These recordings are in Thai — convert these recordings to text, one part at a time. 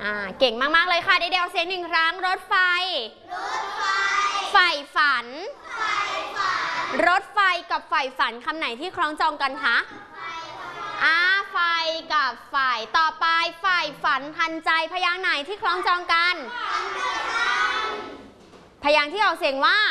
เก่งมากๆเลยค่ะเด็กๆเสียงหนึ่งครั้งรถไฟใฝ่ฝันรถไฟกับใฝ่ฝันคำไหนที่คล้องจองกันคะไฟกับฝ่ายต่อไปใฝ่ฝันทันใจพยางค์ไหนที่คล้องจองกันพยางค์ที่ออกเสียงว่า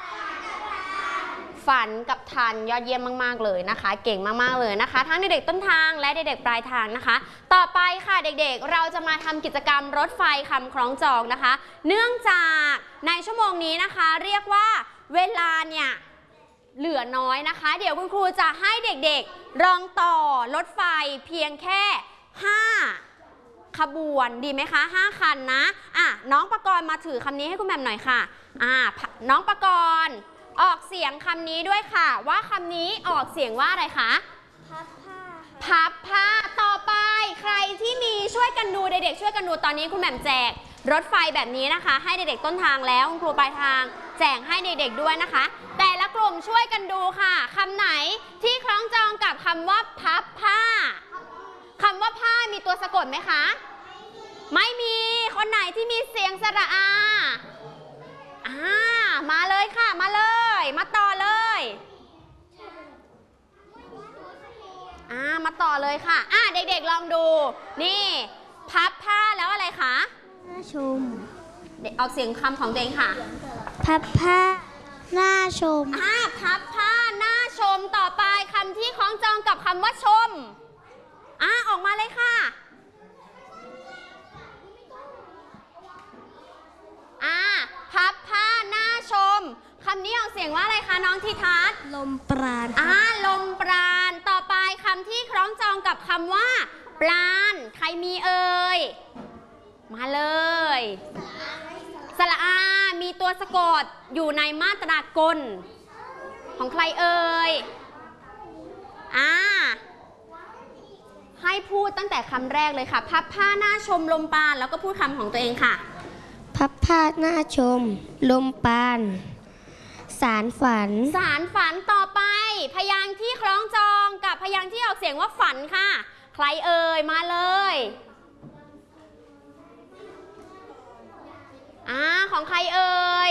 ฝันกับทันยอดเยี่ยมมากๆเลยนะคะเก่งมากๆเลยนะคะทั้งเด็กๆต้นทางและเด็กๆปลายทางนะคะต่อไปค่ะเด็กๆเราจะมาทำกิจกรรมรถไฟคำคล้องจองนะคะเนื่องจากในชั่วโมงนี้นะคะเรียกว่าเวลาเนี่ยเหลือน้อยนะคะเดี๋ยวคุณครูจะให้เด็กๆลองต่อรถไฟเพียงแค่5ขบวนดีไหมคะ5คันนะน้องปกรณ์มาถือคำนี้ให้คุณแหม่มหน่อยค่ะน้องปกรณ์ออกเสียงคำนี้ด้วยค่ะว่าคำนี้ออกเสียงว่าอะไรคะพับผ้าต่อไปใครที่มีช่วยกันดูเด็กๆช่วยกันดูตอนนี้คุณแหม่มแจกรถไฟแบบนี้นะคะให้เด็กๆต้นทางแล้วคุณครูปลายทางแจกให้เด็กๆด้วยนะคะแต่ละกลุ่มช่วยกันดูค่ะคำไหนที่คล้องจองกับคำว่าพับผ้าคำว่าผ้ามีตัวสะกดไหมคะไม่มีคนไหนที่มีเสียงสระอามาเลยค่ะมาเลยมาต่อเลยมาต่อเลยค่ะเด็กๆลองดูนี่พับผ้าแล้วอะไรคะหน้าชมเด็กเอาเสียงคำของตัวเองค่ะพับผ้าหน้าชมพับผ้าหน้าชมต่อไปคำที่คล้องจองกับคำว่าชมออกมาเลยค่ะพับผ้าหน้าชมคำนี้ออกเสียงว่าอะไรคะน้องทิทัศน์ลมปราณลมปราณต่อไปคำที่คล้องจองกับคำว่าปราณใครมีเอ่ยมาเลยสระอามีตัวสะกดอยู่ในมาตรากลของใครเอ่ยให้พูดตั้งแต่คำแรกเลยค่ะพับผ้าหน้าชมลมปราณแล้วก็พูดคำของตัวเองค่ะพับผ้าหน้าชมลมปราณสารฝันต่อไปพยางค์ที่คล้องจองกับพยางค์ที่ออกเสียงว่าฝันค่ะใครเอ่ยมาเลยของใครเอ่ย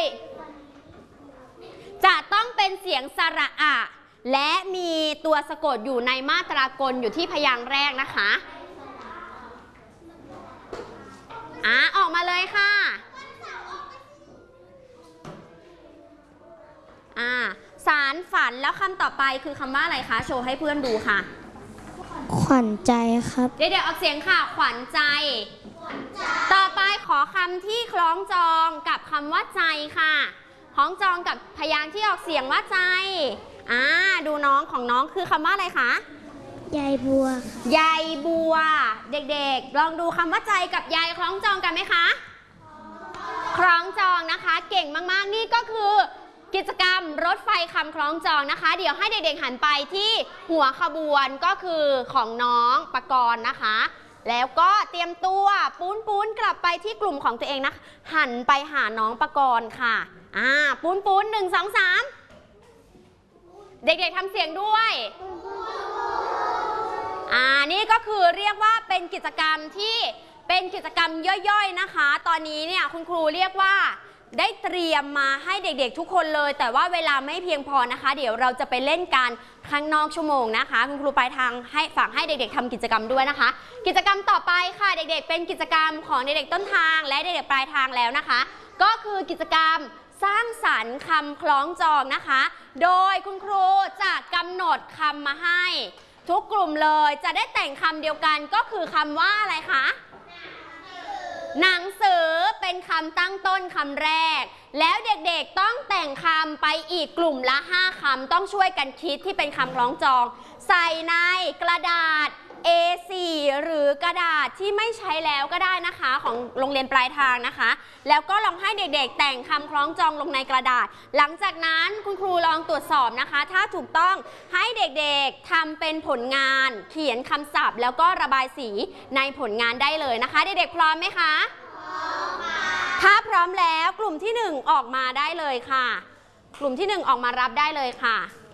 จะต้องเป็นเสียงสระอะและมีตัวสะกดอยู่ในมาตรากลอยู่ที่พยางค์แรกนะคะออกมาเลยค่ะสารฝันแล้วคำต่อไปคือคำว่าอะไรคะโชว์ให้เพื่อนดูค่ะขวัญใจครับเดี๋ยวออกเสียงค่ะขวัญใจต่อไปขอคำที่คล้องจองกับคำว่าใจค่ะคล้องจองกับพยางค์ที่ออกเสียงว่าใจดูน้องของน้องคือคำว่าอะไรคะใยบัวใยบัวเด็กๆลองดูคำว่าใจกับใยคล้องจองกันไหมคะคล้องจองนะคะเก่งมากๆนี่ก็คือกิจกรรมรถไฟคำคล้องจองนะคะเดี๋ยวให้เด็กๆหันไปที่หัวขบวนก็คือของน้องปกรณ์นะคะแล้วก็เตรียมตัวปูนกลับไปที่กลุ่มของตัวเองนะหันไปหาน้องปกรณ์ค่ะปูน1 2 3เด็กๆทำเสียงด้วยนี่ก็คือเรียกว่าเป็นกิจกรรมที่เป็นกิจกรรมย่อยๆนะคะตอนนี้เนี่ยคุณครูเรียกว่าได้เตรียมมาให้เด็กๆทุกคนเลยแต่ว่าเวลาไม่เพียงพอนะคะเดี๋ยวเราจะไปเล่นกันข้างนอกชั่วโมงนะคะคุณครูปลายทางให้ฝากให้เด็กๆทำกิจกรรมด้วยนะคะกิจกรรมต่อไปค่ะเด็กๆเป็นกิจกรรมของเด็กๆต้นทางและเด็กๆปลายทางแล้วนะคะก็คือกิจกรรมสร้างสรรค์คำคล้องจองนะคะโดยคุณครูจะกำหนดคำมาให้ทุกกลุ่มเลยจะได้แต่งคำเดียวกันก็คือคำว่าอะไรคะหนังสือเป็นคำตั้งต้นคำแรกแล้วเด็กๆต้องแต่งคำไปอีกกลุ่มละ5คำต้องช่วยกันคิดที่เป็นคำคล้องจองใส่ในกระดาษ A4 หรือกระดาษที่ไม่ใช้แล้วก็ได้นะคะของโรงเรียนปลายทางนะคะแล้วก็ลองให้เด็กๆแต่งคำคล้องจองลงในกระดาษหลังจากนั้นคุณครูลองตรวจสอบนะคะถ้าถูกต้องให้เด็กๆทำเป็นผลงานเขียนคำศัพท์แล้วก็ระบายสีในผลงานได้เลยนะคะเด็กๆพร้อมไหมคะพร้อมค่ะถ้าพร้อมแล้วกลุ่มที่1ออกมาได้เลยค่ะกลุ่มที่1ออกมารับได้เลยค่ะ